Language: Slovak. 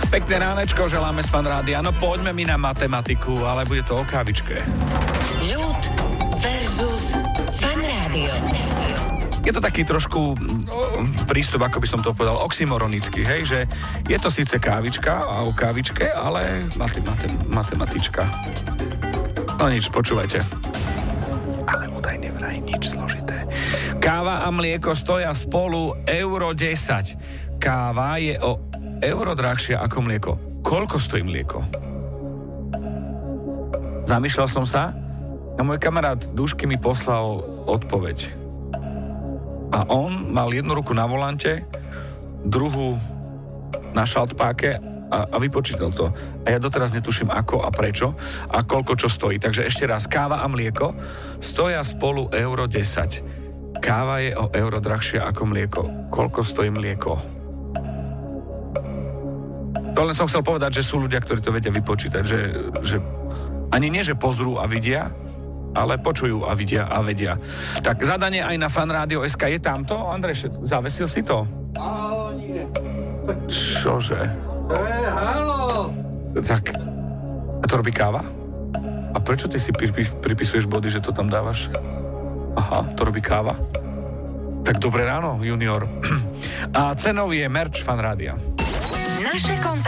Pekné ránečko želáme z Fan Rádia. No poďme mi na matematiku, ale bude to o kávičke. Ľud versus Fan Rádio. Je to taký trošku prístup, ako by som to povedal, oxymoronický, hej, že je to síce kávička a o kávičke, ale matematička. No nič, počúvajte. Ale údaj nevraj nič zložité. Káva a mlieko stoja spolu €10. Káva je o euro drahšia ako mlieko. Koľko stojí mlieko? Zamýšľal som sa a môj kamarát Dušky mi poslal odpoveď. A on mal jednu ruku na volante, druhú na šaltpáke a vypočítal to. A ja doteraz netuším ako a prečo a koľko čo stojí. Takže ešte raz, káva a mlieko stoja spolu €10. Káva je o euro drahšia ako mlieko. Koľko stojí mlieko? To len som chcel povedať, že sú ľudia, ktorí to vedia vypočítať, že ani nie, že pozrú a vidia, ale počujú a vidia a vedia. Tak zadanie aj na fanradio.sk je tamto? Andrej, zavesil si to? Áno, nie. Čože? Haló! Tak, a to robí káva? A prečo ty si pripisuješ body, že to tam dávaš? Aha, to robí káva? Tak dobré ráno, junior. A cenou je merch Fan Rádia. Naše kontakty.